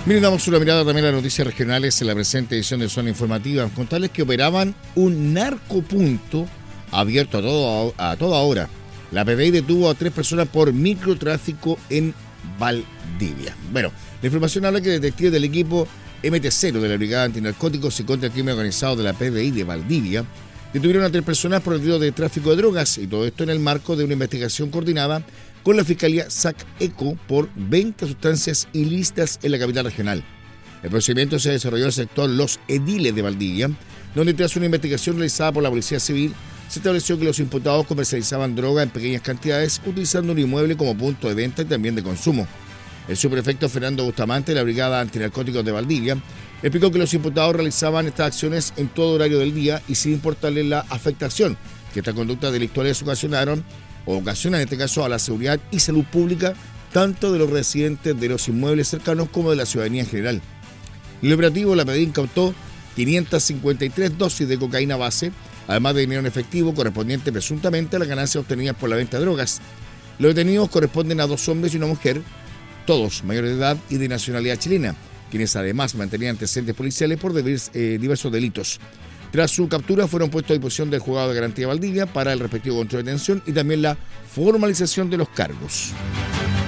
Miren, damos una mirada también a las noticias regionales en la presente edición de Zona Informativa. Contarles que operaban un narcopunto abierto a toda hora. La PDI detuvo a 3 personas por microtráfico en Valdivia. Bueno, la información habla que detectives del equipo MT0 de la Brigada Antinarcóticos y contra el Crimen Organizado de la PDI de Valdivia detuvieron a 3 personas por el delito de tráfico de drogas, y todo esto en el marco de una investigación coordinada con la Fiscalía SAC-ECO por 20 sustancias ilícitas en la capital regional. El procedimiento se desarrolló en el sector Los Ediles de Valdivia, donde tras una investigación realizada por la Policía Civil, se estableció que los imputados comercializaban droga en pequeñas cantidades, utilizando un inmueble como punto de venta y también de consumo. El subprefecto Fernando Bustamante de la Brigada Antinarcóticos de Valdivia explicó que los imputados realizaban estas acciones en todo horario del día y sin importarles la afectación que estas conductas delictuales ocasionan en este caso a la seguridad y salud pública, tanto de los residentes de los inmuebles cercanos como de la ciudadanía en general. En el operativo, la PDI incautó 553 dosis de cocaína base, además de dinero en efectivo correspondiente presuntamente a las ganancias obtenidas por la venta de drogas. Los detenidos corresponden a 2 hombres y una mujer, todos mayores de edad y de nacionalidad chilena, quienes además mantenían antecedentes policiales por diversos delitos. Tras su captura fueron puestos a disposición del Juzgado de Garantía de Valdivia para el respectivo control de detención y también la formalización de los cargos.